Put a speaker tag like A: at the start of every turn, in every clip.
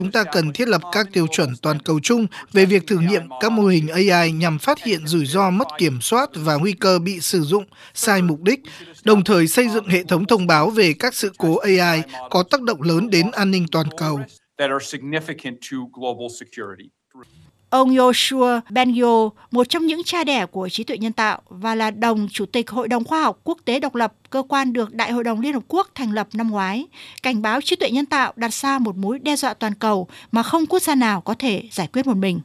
A: Chúng ta cần thiết lập các tiêu chuẩn toàn cầu chung về việc thử nghiệm các mô hình AI nhằm phát hiện rủi ro mất kiểm soát và nguy cơ bị sử dụng sai mục đích, đồng thời xây dựng hệ thống thông báo về các sự cố AI có tác động lớn đến an ninh toàn cầu.
B: Ông Yoshua Bengio, một trong những cha đẻ của trí tuệ nhân tạo và là đồng chủ tịch Hội đồng Khoa học Quốc tế độc lập, cơ quan được Đại hội đồng Liên Hợp Quốc thành lập năm ngoái, cảnh báo trí tuệ nhân tạo đặt ra một mối đe dọa toàn cầu mà không quốc gia nào có thể giải quyết một mình.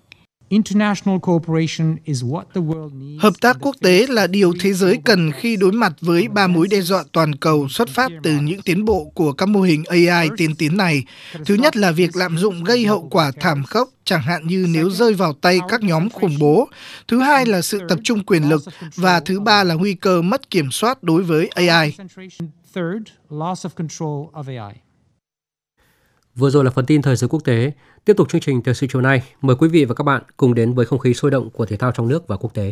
A: Hợp tác quốc tế là điều thế giới cần khi đối mặt với 3 mối đe dọa toàn cầu xuất phát từ những tiến bộ của các mô hình AI tiên tiến này. Thứ nhất là việc lạm dụng gây hậu quả thảm khốc, chẳng hạn như nếu rơi vào tay các nhóm khủng bố. Thứ hai là sự tập trung quyền lực. Và thứ ba là nguy cơ mất kiểm soát đối với AI.
C: Vừa rồi là phần tin thời sự quốc tế. Tiếp tục chương trình thời sự chiều nay, mời quý vị và các bạn cùng đến với không khí sôi động của thể thao trong nước và quốc tế.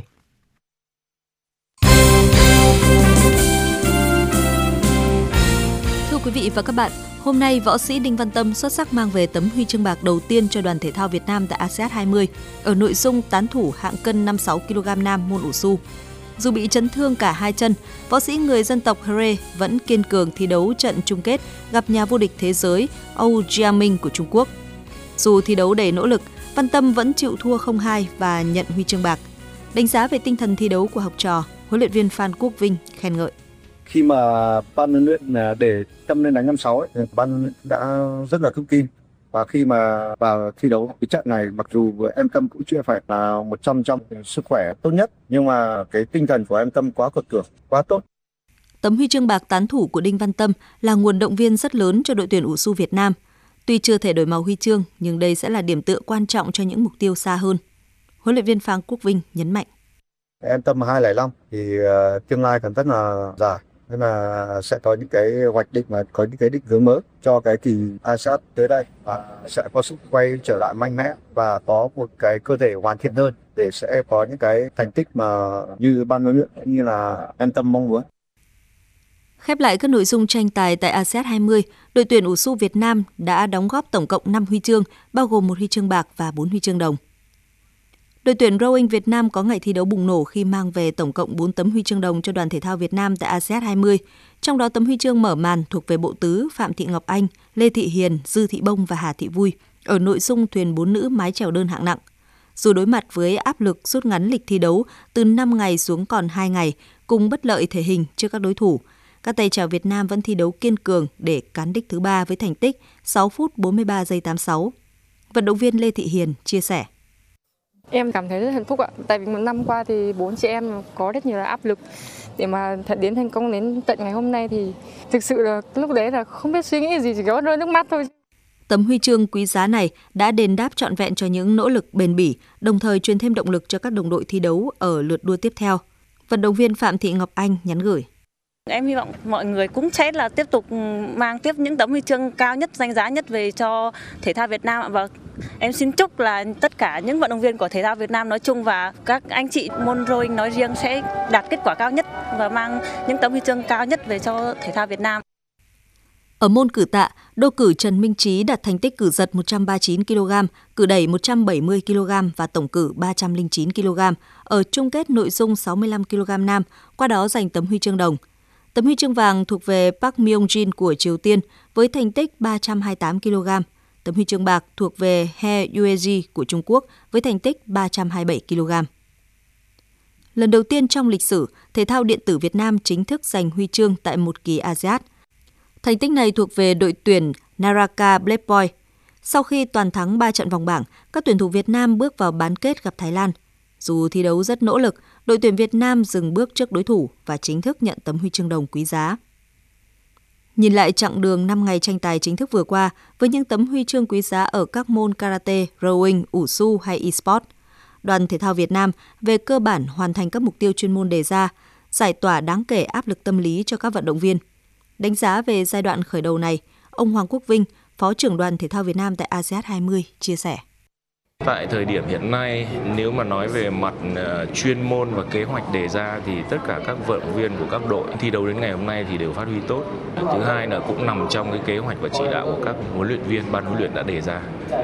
D: Thưa quý vị và các bạn, hôm nay võ sĩ Đinh Văn Tâm xuất sắc mang về tấm huy chương bạc đầu tiên cho đoàn thể thao Việt Nam tại ASEAN 20 ở nội dung tán thủ hạng cân 56 kg nam môn ủ xu. Dù bị chấn thương cả hai chân, võ sĩ người dân tộc Hare vẫn kiên cường thi đấu trận chung kết gặp nhà vô địch thế giới Âu Jiaming của Trung Quốc. Dù thi đấu đầy nỗ lực, Văn Tâm vẫn chịu thua 0-2 và nhận huy chương bạc. Đánh giá về tinh thần thi đấu của học trò, huấn luyện viên Phan Quốc Vinh khen ngợi.
E: Khi mà ban huấn luyện để Tâm lên đánh 56 ban đã rất là thông tin. Và khi mà vào thi đấu cái trận này, mặc dù em Tâm cũng chưa phải là 100% sức khỏe tốt nhất, nhưng mà cái tinh thần của em Tâm quá cực cường, quá tốt.
D: Tấm huy chương bạc tán thủ của Đinh Văn Tâm là nguồn động viên rất lớn cho đội tuyển ủ xu Việt Nam. Tuy chưa thể đổi màu huy chương, nhưng đây sẽ là điểm tựa quan trọng cho những mục tiêu xa hơn. Huấn luyện viên Phan Quốc Vinh nhấn mạnh.
E: Em Tâm 205 thì tương lai còn rất là dài. Nên là sẽ có những cái hoạch định và có những cái định hướng mới cho cái kỳ ASEAN tới đây, và sẽ có sức quay trở lại mạnh mẽ và có một cái cơ thể hoàn thiện hơn để sẽ có những cái thành tích mà như ban huấn luyện như là em Tâm mong muốn.
D: Khép lại các nội dung tranh tài tại ASEAN 20, đội tuyển ủ xu Việt Nam đã đóng góp tổng cộng 5 huy chương, bao gồm 1 huy chương bạc và 4 huy chương đồng. Đội tuyển rowing Việt Nam có ngày thi đấu bùng nổ khi mang về tổng cộng 4 tấm huy chương đồng cho đoàn thể thao Việt Nam tại ASEAN 20. Trong đó tấm huy chương mở màn thuộc về bộ tứ Phạm Thị Ngọc Anh, Lê Thị Hiền, Dư Thị Bông và Hà Thị Vui ở nội dung thuyền 4 nữ mái chèo đơn hạng nặng. Dù đối mặt với áp lực rút ngắn lịch thi đấu từ 5 ngày xuống còn 2 ngày cùng bất lợi thể hình trước các đối thủ, các tay chèo Việt Nam vẫn thi đấu kiên cường để cán đích thứ 3 với thành tích 6 phút 43 giây 86. Vận động viên Lê Thị Hiền chia sẻ.
F: Em cảm thấy rất hạnh phúc ạ. Tại vì một năm qua thì 4 chị em có rất nhiều áp lực để mà thật đến thành công đến tận ngày hôm nay thì thực sự là lúc đấy là không biết suy nghĩ gì, chỉ có rơi nước mắt thôi.
D: Tấm huy chương quý giá này đã đền đáp trọn vẹn cho những nỗ lực bền bỉ, đồng thời truyền thêm động lực cho các đồng đội thi đấu ở lượt đua tiếp theo. Vận động viên Phạm Thị Ngọc Anh nhắn gửi.
G: Em hy vọng mọi người cũng sẽ là tiếp tục mang tiếp những tấm huy chương cao nhất, danh giá nhất về cho thể thao Việt Nam, và em xin chúc là tất cả những vận động viên của thể thao Việt Nam nói chung và các anh chị môn rowing nói riêng sẽ đạt kết quả cao nhất và mang những tấm huy chương cao nhất về cho thể thao Việt Nam.
D: Ở môn cử tạ, đô cử Trần Minh Trí đạt thành tích cử giật 139 kg, cử đẩy 170 kg và tổng cử 309 kg ở chung kết nội dung 65 kg nam, qua đó giành tấm huy chương đồng. Tấm huy chương vàng thuộc về Park Myung-jin của Triều Tiên với thành tích 328 kg. Tấm huy chương bạc thuộc về He Yueji của Trung Quốc với thành tích 327 kg. Lần đầu tiên trong lịch sử, thể thao điện tử Việt Nam chính thức giành huy chương tại một kỳ ASEAN. Thành tích này thuộc về đội tuyển Naraka Black Boy. Sau khi toàn thắng 3 trận vòng bảng, các tuyển thủ Việt Nam bước vào bán kết gặp Thái Lan. Dù thi đấu rất nỗ lực, đội tuyển Việt Nam dừng bước trước đối thủ và chính thức nhận tấm huy chương đồng quý giá. Nhìn lại chặng đường 5 ngày tranh tài chính thức vừa qua với những tấm huy chương quý giá ở các môn karate, rowing, ủ xu hay e-sport, đoàn thể thao Việt Nam về cơ bản hoàn thành các mục tiêu chuyên môn đề ra, giải tỏa đáng kể áp lực tâm lý cho các vận động viên. Đánh giá về giai đoạn khởi đầu này, ông Hoàng Quốc Vinh, Phó trưởng đoàn thể thao Việt Nam tại ASEAN 20 chia sẻ.
H: Tại thời điểm hiện nay, nếu mà nói về mặt chuyên môn và kế hoạch đề ra thì tất cả các vận động viên của các đội thi đấu đến ngày hôm nay thì đều phát huy tốt. Thứ hai là cũng nằm trong cái kế hoạch và chỉ đạo của các huấn luyện viên, ban huấn luyện đã đề ra.